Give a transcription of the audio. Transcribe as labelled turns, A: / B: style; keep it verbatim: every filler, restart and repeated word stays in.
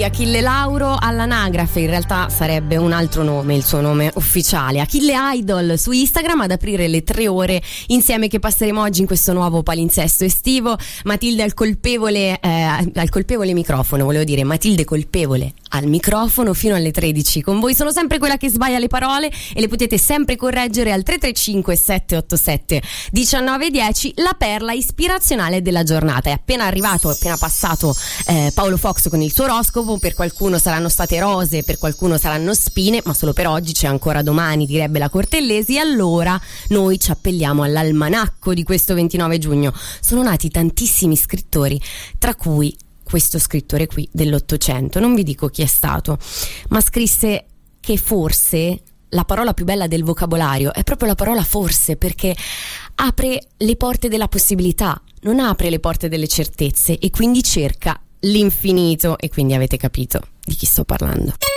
A: Achille Lauro all'anagrafe, in realtà sarebbe un altro nome, il suo nome ufficiale. Achille Idol su Instagram, ad aprire le tre ore insieme che passeremo oggi in questo nuovo palinsesto estivo. Matilde al colpevole, eh, al colpevole microfono, volevo dire Matilde colpevole al microfono fino alle tredici con voi. Sono sempre quella che sbaglia le parole e le potete sempre correggere al tre tre cinque sette otto sette uno nove uno zero. La perla ispirazionale della giornata. È appena arrivato, è appena passato eh, Paolo Fox con il suo oroscopo. Per qualcuno saranno state rose, per qualcuno saranno spine, ma solo per oggi, c'è ancora domani, direbbe la Cortellesi. Allora noi ci appelliamo all'almanacco di questo ventinove giugno. Sono nati tantissimi scrittori, tra cui questo scrittore qui dell'Ottocento, non vi dico chi è stato, ma scrisse che forse la parola più bella del vocabolario è proprio la parola forse, perché apre le porte della possibilità, non apre le porte delle certezze, e quindi cerca l'infinito. E quindi avete capito di chi sto parlando.